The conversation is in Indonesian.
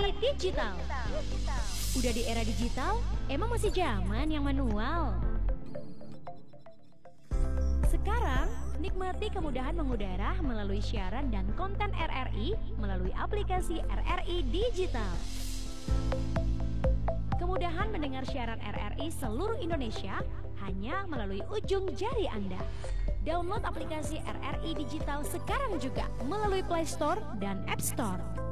RRI Digital. Udah di era digital, emang masih zaman yang manual? Sekarang, nikmati kemudahan mengudara melalui siaran dan konten RRI melalui aplikasi RRI Digital. Kemudahan mendengar siaran RRI seluruh Indonesia hanya melalui ujung jari Anda. Download aplikasi RRI Digital sekarang juga melalui Play Store dan App Store.